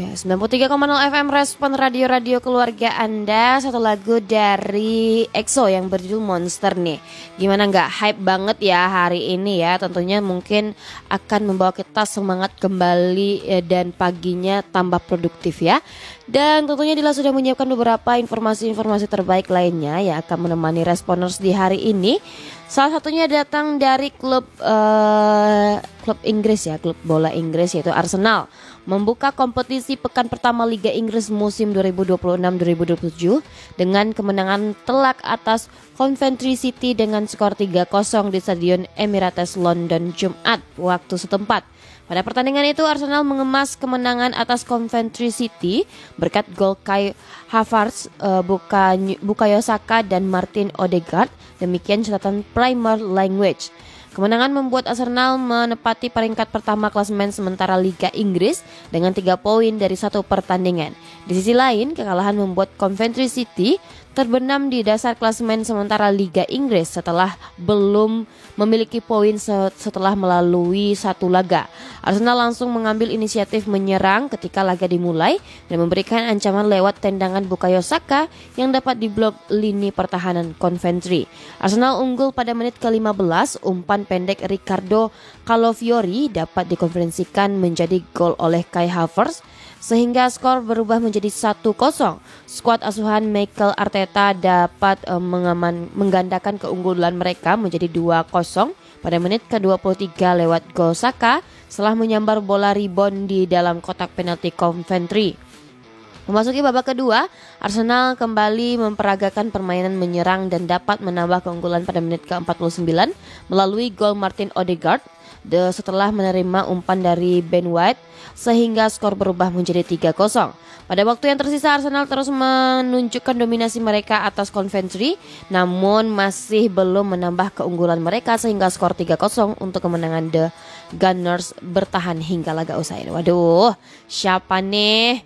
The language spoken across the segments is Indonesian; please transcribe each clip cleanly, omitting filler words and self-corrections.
93,0 FM Respon Radio-radio keluarga Anda. Satu lagu dari EXO yang berjudul Monster nih. Gimana nggak hype banget ya hari ini ya. Tentunya mungkin akan membawa kita semangat kembali dan paginya tambah produktif ya. Dan tentunya Dila sudah menyiapkan beberapa informasi-informasi terbaik lainnya yang akan menemani Responers di hari ini. Salah satunya datang dari klub Inggris ya, klub bola Inggris yaitu Arsenal. Membuka kompetisi pekan pertama Liga Inggris musim 2026-2027 dengan kemenangan telak atas Coventry City dengan skor 3-0 di Stadion Emirates London Jumat waktu setempat. Pada pertandingan itu Arsenal mengemas kemenangan atas Coventry City berkat gol Kai Havertz, Bukayo Saka dan Martin Odegaard. Demikian catatan Premier Language. Kemenangan membuat Arsenal menepati peringkat pertama klasemen sementara Liga Inggris dengan 3 poin dari 1 pertandingan. Di sisi lain, kekalahan membuat Coventry City terbenam di dasar klasemen sementara Liga Inggris setelah belum memiliki poin setelah melalui 1 laga. Arsenal langsung mengambil inisiatif menyerang ketika laga dimulai dan memberikan ancaman lewat tendangan Bukayo Saka yang dapat diblok lini pertahanan Coventry. Arsenal unggul pada menit ke-15, umpan pendek Ricardo Calafiori dapat dikonversikan menjadi gol oleh Kai Havertz sehingga skor berubah menjadi 1-0. Skuad asuhan Mikel Arteta dapat menggandakan keunggulan mereka menjadi 2-0 pada menit ke-23 lewat gol Saka setelah menyambar bola rebound di dalam kotak penalti Coventry. Memasuki babak kedua, Arsenal kembali memperagakan permainan menyerang dan dapat menambah keunggulan pada menit ke-49 melalui gol Martin Odegaard setelah menerima umpan dari Ben White sehingga skor berubah menjadi 3-0. Pada waktu yang tersisa Arsenal terus menunjukkan dominasi mereka atas Coventry namun masih belum menambah keunggulan mereka sehingga skor 3-0 untuk kemenangan The Gunners bertahan hingga laga usai. Waduh, siapa nih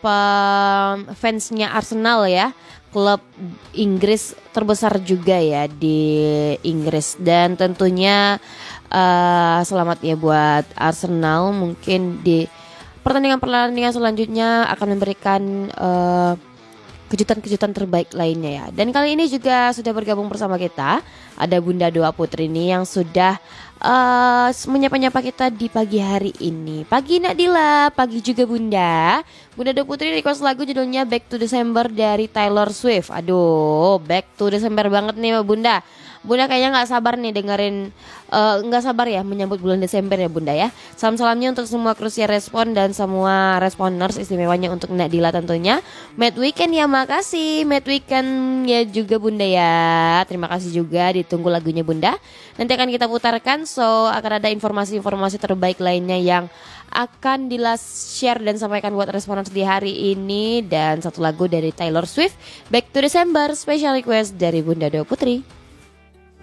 fansnya Arsenal ya, klub Inggris terbesar juga ya di Inggris. Dan tentunya selamat ya buat Arsenal. Mungkin di pertandingan selanjutnya akan memberikan kejutan-kejutan terbaik lainnya ya. Dan kali ini juga sudah bergabung bersama kita ada Bunda Doa Putri nih yang sudah menyapa-nyapa kita di pagi hari ini. Pagi Nadila, pagi juga Bunda. Bunda Doa Putri request lagu judulnya Back to December dari Taylor Swift. Aduh, Back to December banget nih Bunda. Bunda kayaknya gak sabar nih dengerin, gak sabar ya menyambut bulan Desember ya Bunda ya. Salam-salamnya untuk semua krusial respon dan semua responers, istimewanya untuk Nadila tentunya. Mad Weekend ya, makasih Mad Weekend ya juga Bunda ya. Terima kasih juga, ditunggu lagunya Bunda. Nanti akan kita putarkan, so akan ada informasi-informasi terbaik lainnya yang akan share dan sampaikan buat responers di hari ini. Dan satu lagu dari Taylor Swift, Back to December, special request dari Bunda Doa Putri.